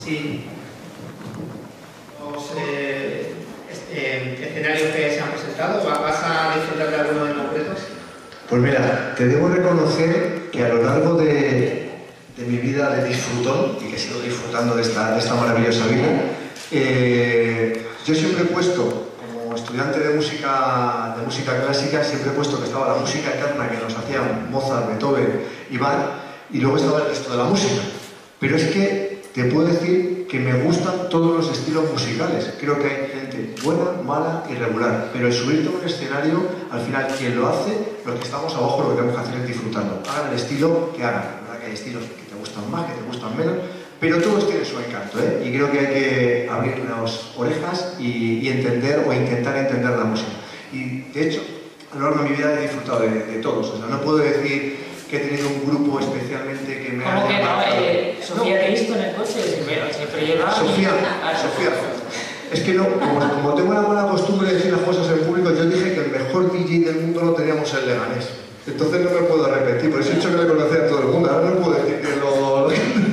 Sí, los escenarios que se han presentado, ¿vas a disfrutar de alguno en concreto? Pues mira, te debo reconocer que a lo largo de mi vida de disfrutón, y que sigo disfrutando de esta maravillosa vida, yo siempre he puesto, como estudiante de música clásica, siempre he puesto que estaba la música eterna que nos hacían Mozart, Beethoven y Bach, y luego estaba el resto de la música. Pero es que te puedo decir que me gustan todos los estilos musicales. Creo que hay gente buena, mala y regular. Pero el subirte a un escenario, al final, quien lo hace, los que estamos abajo, lo que tenemos que hacer es disfrutarlo. Hagan el estilo que hagan. La verdad que hay estilos que te gustan más, que te gustan menos, pero todos tienen su encanto, ¿eh? Y creo que hay que abrir las orejas y entender o intentar entender la música. Y, de hecho, a lo largo de mi vida he disfrutado de todos. O sea, no puedo decir que he tenido un grupo especialmente que me ha... ¿Cómo que no? Sofía, te he visto en el coche, siempre lleva... Sofía, es que no, como tengo la mala costumbre de decir las cosas en público, yo dije que el mejor DJ del mundo lo teníamos en Leganés. Entonces no me puedo repetir, por eso he dicho que le conocía a todo el mundo. Ahora no puedo decir que lo...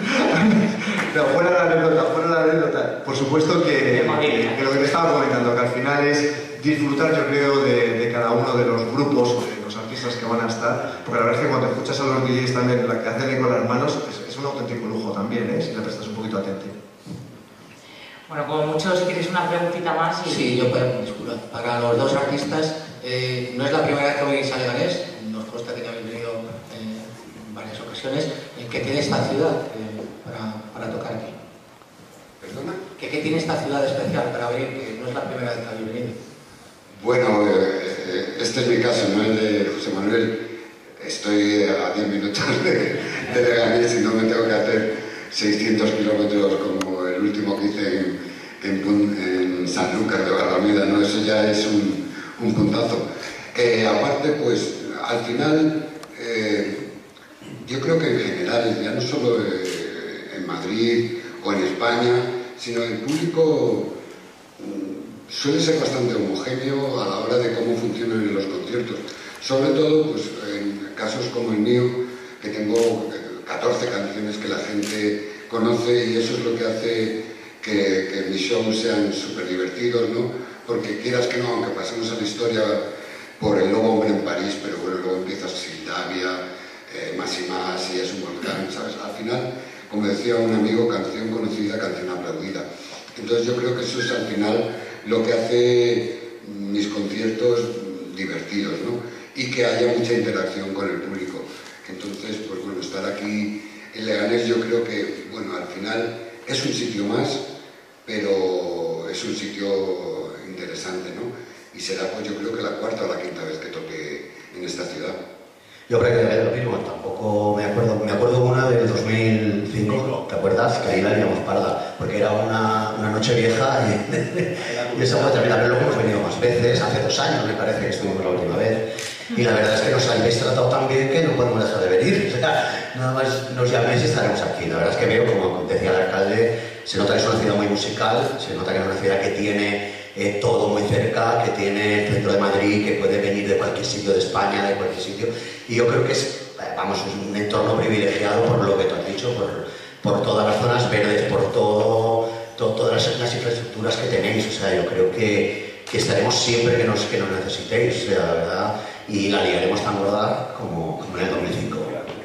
No, fuera la anécdota. Por supuesto que lo que te estaba comentando, que al final es disfrutar, yo creo, de cada uno de los grupos o de los artistas que van a estar, porque la verdad es que cuando escuchas a los DJs también, la que hacen con las manos, es un auténtico lujo también, ¿eh? Si le prestas un poquito atención. Bueno, como mucho, si quieres una preguntita más... Y... Sí, yo disculpa. Para los dos artistas, no es la primera vez que venís a Leganés, nos consta que habéis venido en varias ocasiones. ¿Qué tiene esta ciudad para tocar aquí? ¿Perdona? ¿Qué tiene esta ciudad especial para venir, que no es la primera vez que habéis venido? Bueno, este es mi caso, no el de José Manuel. Estoy a 10 minutos de Leganés y no me tengo que hacer 600 kilómetros como el último que hice en San Lucas de Barrameda, ¿no? Eso ya es un puntazo. Aparte, pues, al final, yo creo que en general, ya no solo en Madrid o en España, sino el público suele ser bastante homogéneo a la hora de cómo funcionan los conciertos. Sobre todo, pues, en casos como el mío, que tengo 14 canciones que la gente conoce, y eso es lo que hace que mis shows sean súper divertidos, ¿no? Porque quieras que no, aunque pasemos a la historia por el Lobo Hombre en París, pero bueno, luego empiezas Sildavia, Más y Más, y es un volcán, ¿sabes? Al final, como decía un amigo, canción conocida, canción aplaudida. Entonces yo creo que eso es al final lo que hace mis conciertos divertidos, ¿no? Y que haya mucha interacción con el público. Entonces, pues bueno, estar aquí en Leganés yo creo que, bueno, al final es un sitio más, pero es un sitio interesante, ¿no? Y será, pues yo creo que la cuarta o la quinta vez que toque en esta ciudad. Yo creo que lo mismo, tampoco me acuerdo una del 2005, ¿te acuerdas? Que ahí la liamos parda, porque era una noche vieja y esa fue también, luego hemos venido más veces, hace 2 años me parece que estuvimos la última vez, y la verdad es que nos habéis tratado tan bien que no podemos dejar de venir, o sea, nada más nos llaméis y estaremos aquí. La verdad es que veo, como decía el alcalde, se nota que es una ciudad muy musical, se nota que es una ciudad que tiene todo muy cerca, que tiene el centro de Madrid, que puede venir de cualquier sitio de España, de cualquier sitio, y yo creo que es, vamos, un entorno privilegiado por lo que tú has dicho, por todas las zonas verdes, por todas las infraestructuras que tenéis. O sea, yo creo que estaremos siempre que nos necesitéis, o sea, la verdad, y la liaremos tan gorda como en el 2005.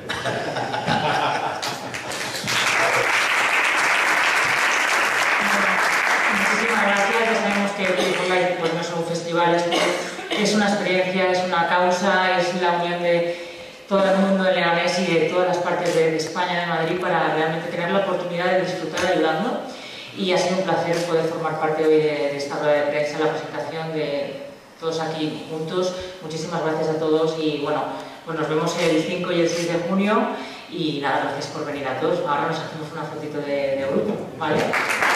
Muchísimas gracias. Ya sabemos que pues no son festivales, es una experiencia, es una causa, es la unión de todo el mundo de Leganés y de todas las partes de España, de Madrid, para realmente tener la oportunidad de disfrutar ayudando. Y ha sido un placer poder formar parte hoy de esta rueda de prensa, la presentación de todos aquí juntos. Muchísimas gracias a todos y bueno, pues nos vemos el 5 y el 6 de junio y nada, gracias por venir a todos. Ahora nos hacemos una fotito de grupo, ¿vale?